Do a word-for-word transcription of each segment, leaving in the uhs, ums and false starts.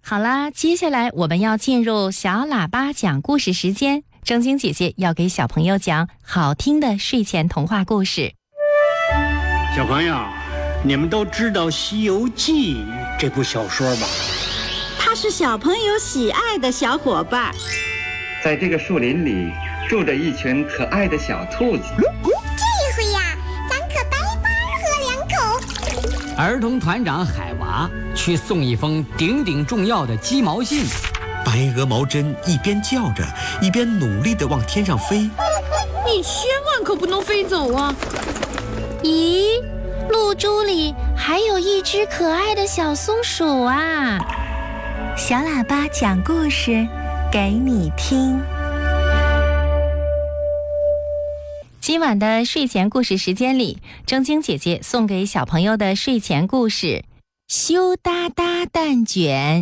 好啦，接下来我们要进入小喇叭讲故事时间。正经姐姐要给小朋友讲好听的睡前童话故事。 小朋友，你们都知道《西游记》这部小说吧？ 它是小朋友喜爱的小伙伴。 在这个树林里住着一群可爱的小兔子。 这回呀，咱可白白喝两口。 儿童团长海娃去送一封顶顶重要的鸡毛信。 白鹅毛针一边叫着，一边努力地往天上飞。 你千万可不能飞走啊！ 咦，露珠里还有一只可爱的小松鼠啊！ 小喇叭讲故事给你听。 今晚的睡前故事时间里，正经姐姐送给小朋友的睡前故事《羞答答蛋卷》。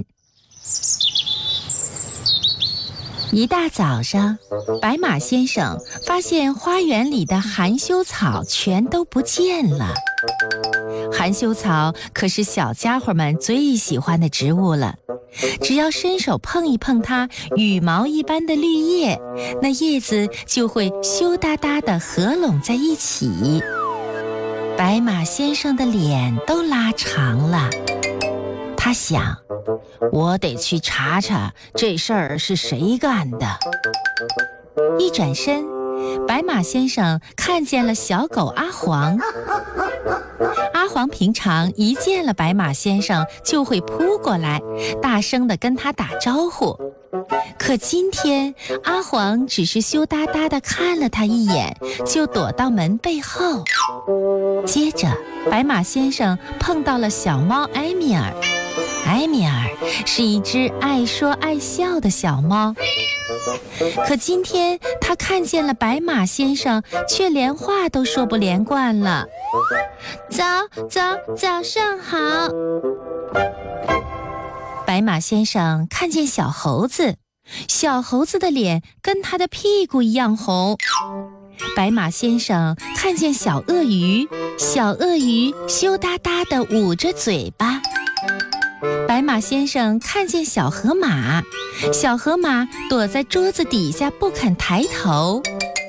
一大早上，白马先生发现花园里的含羞草全都不见了。含羞草可是小家伙们最喜欢的植物了，只要伸手碰一碰它羽毛一般的绿叶，那叶子就会羞答答地合拢在一起。白马先生的脸都拉长了，他想，我得去查查这事儿是谁干的。一转身，白马先生看见了小狗阿黄。阿黄平常一见了白马先生就会扑过来，大声地跟他打招呼。可今天阿黄只是羞答答地看了他一眼，就躲到门背后。接着，白马先生碰到了小猫埃米尔。埃米尔是一只爱说爱笑的小猫，可今天他看见了白马先生，却连话都说不连贯了。早早早上好。白马先生看见小猴子，小猴子的脸跟他的屁股一样红。白马先生看见小鳄鱼，小鳄鱼羞答答地捂着嘴巴。白马先生看见小河马，小河马躲在桌子底下不肯抬头。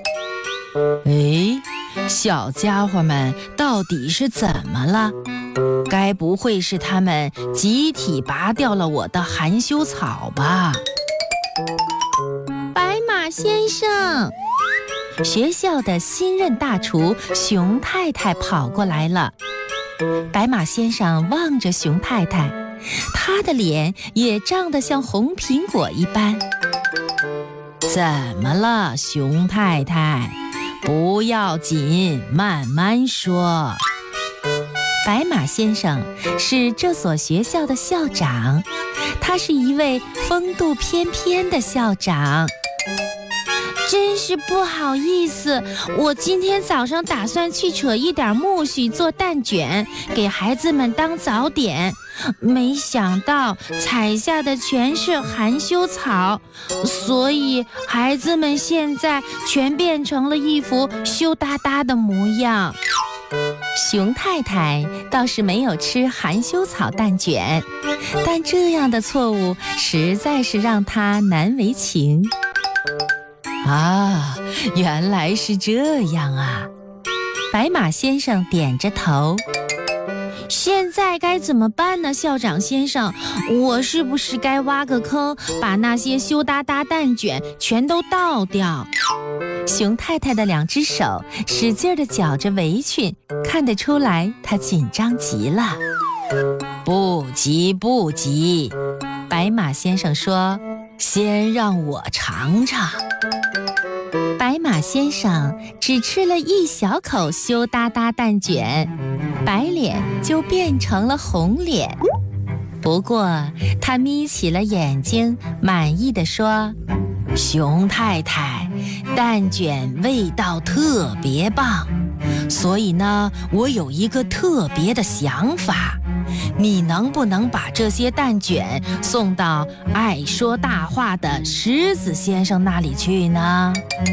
哎，小家伙们到底是怎么了？该不会是他们集体拔掉了我的含羞草吧？白马先生，学校的新任大厨熊太太跑过来了。白马先生望着熊太太，他的脸也胀得像红苹果一般。怎么了，熊太太？不要紧，慢慢说。白马先生是这所学校的校长，他是一位风度翩翩的校长。真是不好意思，我今天早上打算去扯一点苜蓿做蛋卷，给孩子们当早点，没想到采下的全是含羞草，所以孩子们现在全变成了一副羞答答的模样。熊太太倒是没有吃含羞草蛋卷，但这样的错误实在是让她难为情。啊，原来是这样啊！白马先生点着头。现在该怎么办呢，校长先生？我是不是该挖个坑，把那些羞答答蛋卷全都倒掉？熊太太的两只手使劲地绞着围裙，看得出来她紧张极了。不急不急，白马先生说，先让我尝尝。白马先生只吃了一小口羞答答蛋卷，白脸就变成了红脸。不过他眯起了眼睛，满意地说，熊太太，蛋卷味道特别棒，所以呢，我有一个特别的想法，你能不能把这些蛋卷送到爱说大话的狮子先生那里去呢？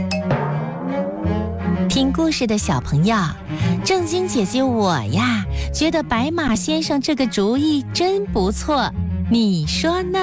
听故事的小朋友，正经姐姐我呀，觉得白马先生这个主意真不错，你说呢？